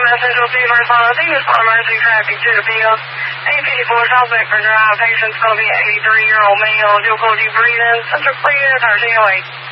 message will be responding is for emergency traffic to the field. 854 South Bedford Drive. Patient's going to be an 83-year-old male. Difficulty breathing. Central clear. 1308.